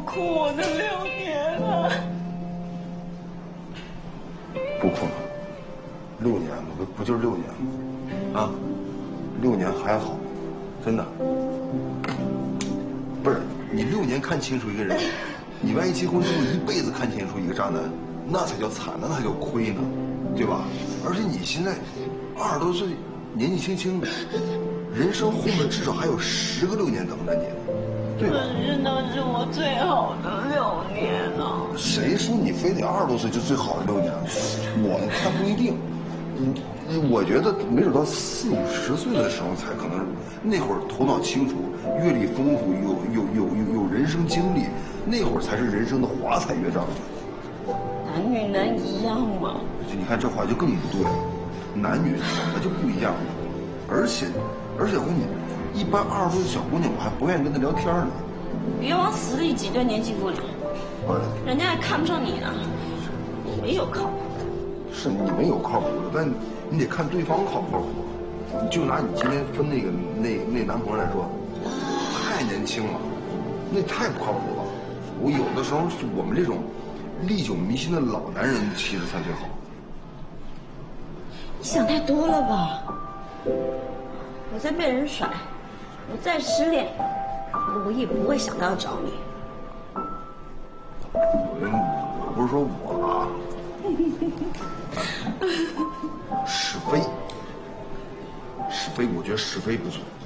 哭我的6年啊！ 不哭了，6年吗？不就是6年吗？啊，6年还好，真的。不是你6年看清楚一个人，你万一结婚之后一辈子看清楚一个渣男，那才叫惨，那才叫亏呢，对吧？而且你现在20多岁，年纪轻轻的，人生后面至少还有10个6年等着你，对吧？ 可是那是我最好的6年啊！ 谁说你非得20多岁就最好的6年？我看不一定。我觉得没准到40、50岁的时候才可能，那会儿头脑清楚，阅历丰富，有人生经历，那会儿才是人生的华彩乐章。 男女能一样吗？ 你看这话就更不对了，男女本来就不一样了，而且我跟你，一般20多岁的小姑娘，我还不愿意跟她聊天呢。 别往死里挤对年轻姑娘，人家还看不上你呢，没有靠谱。 是你没有靠谱的，但你得看对方靠不靠谱。你就拿你今天分那男朋友来说，太年轻了，那太不靠谱了。我有的时候我们这种历久弥新的老男人其实才最好。 你想太多了吧？我再被人甩，我再失恋，我也不会想到要找你。 我不是说我啊。是非，我觉得是非不错。